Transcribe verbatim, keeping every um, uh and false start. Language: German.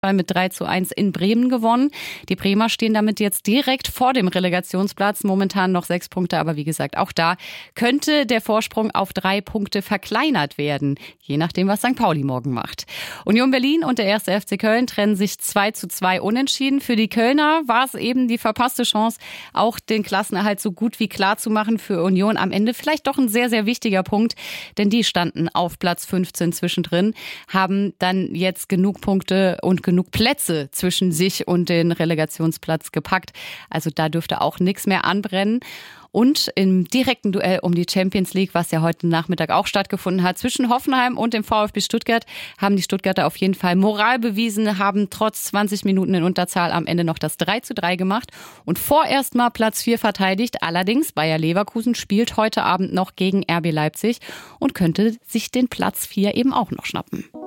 mit drei zu eins in Bremen gewonnen. Die Bremer stehen damit jetzt direkt vor dem Relegationsplatz, momentan noch sechs Punkte, aber wie gesagt, auch da könnte der Vorsprung auf drei Punkte verkleinert werden, je nachdem, was Sankt Pauli morgen macht. Union Berlin und der erste F C Köln trennen sich zwei zu zwei unentschieden. Für die Kölner war es eben die verpasste Chance, auch den Klassenerhalt so gut wie klar zu machen. Für Union am Ende vielleicht doch ein sehr, sehr wichtiger Punkt, denn die standen auf Platz fünfzehn zwischendrin, haben dann jetzt genug Punkte und genug Plätze zwischen sich und den Relegationsplatz gepackt. Also da dürfte auch nichts mehr anbrennen. Und im direkten Duell um die Champions League, was ja heute Nachmittag auch stattgefunden hat, zwischen Hoffenheim und dem VfB Stuttgart, haben die Stuttgarter auf jeden Fall Moral bewiesen, haben trotz zwanzig Minuten in Unterzahl am Ende noch das drei zu drei gemacht und vorerst mal Platz vier verteidigt. Allerdings Bayer Leverkusen spielt heute Abend noch gegen R B Leipzig und könnte sich den Platz vier eben auch noch schnappen.